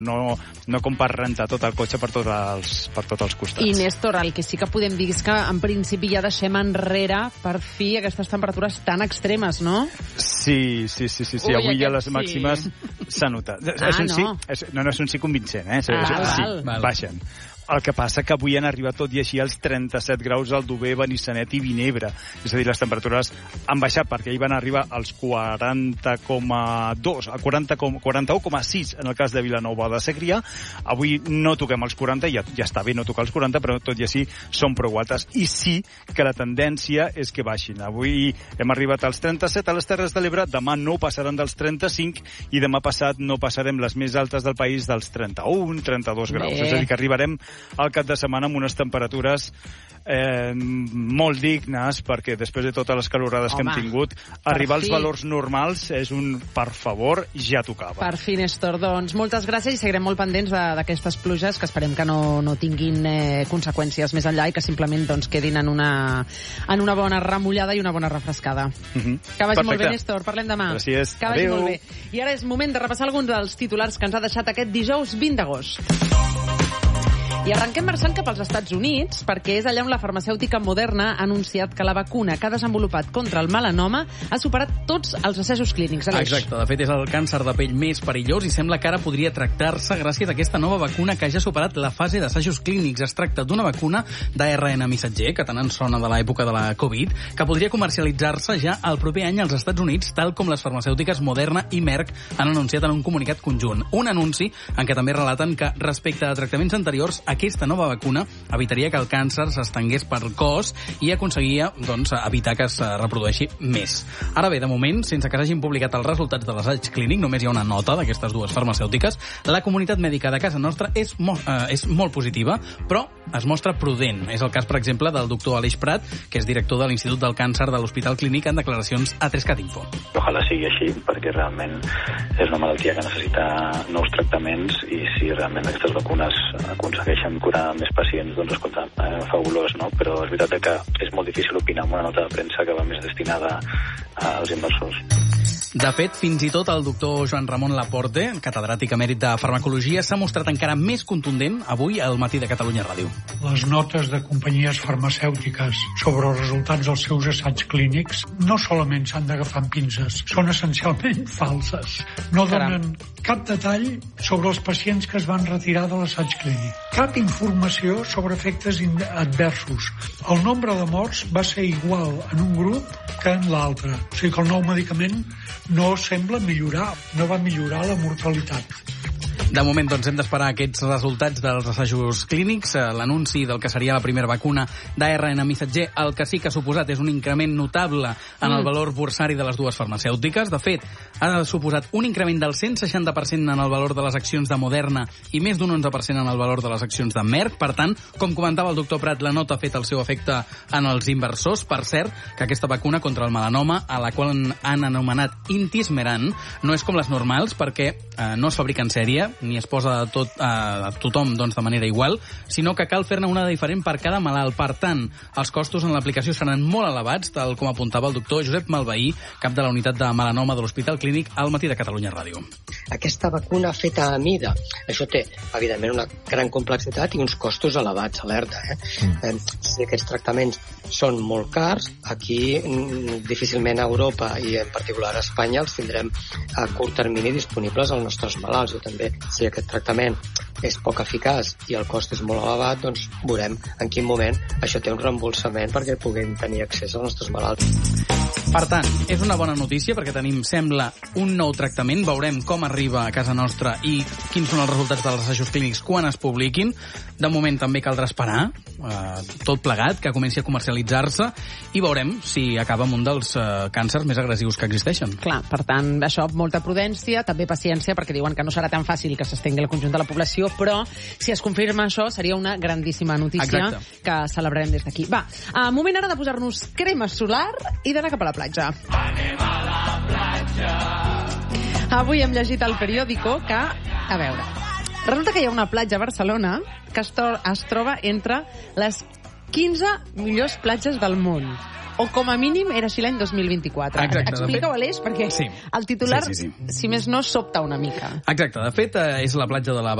no com per rentar tot el cotxe per tots els costats. I, Néstor, el que sí que podem dir és que en principi ja deixem enrere per fi aquestes temperatures tan extremes, no? Sí. Avui ja les màximes s'ha notat. No és un sí convincent, baixen. El que passa que avui han arribat tot i així als 37 graus al Aldover, Benissanet i Vinebre. És a dir, les temperatures han baixat perquè hi van arribar als 40,2, a 41,6 en el cas de Vilanova de Segrià. Avui no toquem els 40, ja està bé no tocar els 40, però tot i així són prou altes. I sí que la tendència és que baixin. Avui hem arribat als 37 a les Terres de l'Ebre, demà no passaran dels 35 i demà passat no passarem les més altes del país dels 31, 32 graus. És a dir, que arribarem al cap de setmana amb unes temperatures molt dignes, perquè després de totes les calorades que hem tingut, arribar als valors normals és un, per favor, ja tocava. Per fi, Néstor, doncs moltes gràcies i seguirem molt pendents d'aquestes pluges, que esperem que no tinguin conseqüències més enllà i que simplement quedin en una bona remullada i una bona refrescada. Que vagi molt bé, Néstor, parlem demà. Gràcies, que vagi molt bé. I ara és moment de repassar alguns dels titulars que ens ha deixat aquest dijous 20 d'agost. I arrenquem marxant cap als Estats Units, perquè és allà on la farmacèutica Moderna ha anunciat que la vacuna que ha desenvolupat contra el melanoma ha superat tots els assajos clínics. Exacte, de fet és el càncer de pell més perillós i sembla que ara podria tractar-se gràcies a aquesta nova vacuna que ja ha superat la fase d'assajos clínics. Es tracta d'una vacuna d'ARN missatger, que tant ens sona de l'època de la Covid, que podria comercialitzar-se ja el proper any als Estats Units, tal com les farmacèutiques Moderna i Merck han anunciat en un comunicat conjunt. Un anunci en què també relaten que, respecte a tractaments anteriors, aquesta nova vacuna evitaria que el càncer s'estengués per cos i aconseguia, evitar que es reprodueixi més. Ara bé, de moment, sense que s'hagin publicat els resultats de l'assaig clínic, només hi ha una nota d'aquestes dues farmacèutiques, la comunitat mèdica de casa nostra és molt positiva, però es mostra prudent. És el cas, per exemple, del doctor Aleix Prat, que és director de l'Institut del Càncer de l'Hospital Clínic, en declaracions a 3cat Info. Ojalà sigui així, perquè realment és una malaltia que necessita nous tractaments i si realment aquestes vacunes aconsegueixen curar més pacients, doncs escolta, fabulós, no? Però és veritat que és molt difícil opinar amb una nota de premsa que va més destinada als inversors. De fet, fins i tot el doctor Joan Ramon Laporte, catedràtic emèrit de farmacologia, s'ha mostrat encara més contundent avui al Matí de Catalunya Ràdio. Les notes de companyies farmacèutiques sobre els resultats dels seus assaigs clínics no solament s'han d'agafar amb pinces, són essencialment falses. No donen cap detall sobre els pacients que es van retirar de l'assaig clínic. Cap informació sobre efectes adversos. El nombre de morts va ser igual en un grup que en l'altre. O sigui que el nou medicament no sembla millorar, no va millorar la mortalitat. De moment, hem d'esperar aquests resultats dels assajos clínics, l'anunci del que seria la primera vacuna d'ARN missatger. El que sí que ha suposat és un increment notable en el valor borsari de les dues farmacèutiques. De fet, ha suposat un increment del 160% en el valor de les accions de Moderna i més d'un 11% en el valor de les accions de Merck. Per tant, com comentava el doctor Prat, la nota ha fet el seu efecte en els inversors. Per cert, que aquesta vacuna contra el melanoma, a la qual han anomenat Intismeran, no és com les normals perquè no es fabrica en sèrie, ni es posa a tothom de manera igual, sinó que cal fer-ne una de diferent per cada malalt. Per tant, els costos en l'aplicació seran molt elevats, tal com apuntava el doctor Josep Malveí, cap de la unitat de melanoma de l'Hospital Clínic, al Matí de Catalunya Ràdio. Aquesta vacuna feta a mida, això té, evidentment, una gran complexitat i uns costos elevats, alerta. Si aquests tractaments són molt cars, aquí difícilment a Europa i en particular a Espanya els tindrem a curt termini disponibles als nostres malalts. O també, si aquest tractament és poc eficaç i el cost és molt elevat, doncs veurem en quin moment això té un reembolsament perquè puguin tenir accés als nostres malalts. Per tant, és una bona notícia perquè tenim, sembla, un nou tractament. Veurem com arriba a casa nostra i quins són els resultats dels assajos clínics quan es publiquin. De moment també caldrà esperar, tot plegat, que comenci a comercialitzar-se i veurem si acaba amb un dels càncers més agressius que existeixen. Clar, per tant, això, molta prudència, també paciència, perquè diuen que no serà tan fàcil que s'estengui el conjunt de la població, però si es confirma això seria una grandíssima notícia. Exacte. Que celebrarem des d'aquí. Va, moment ara de posar-nos crema solar i d'anar cap a la platja. Anem a la platja. Avui hem llegit al periòdico que, a veure, resulta que hi ha una platja a Barcelona que es troba entre les 15 millors platges del món. o com a mínim era així l'any 2024. Exacte, Explica-ho, Aleix, perquè sí. el titular, Sí. si més no, sobta una mica. Exacte, de fet, és la platja de la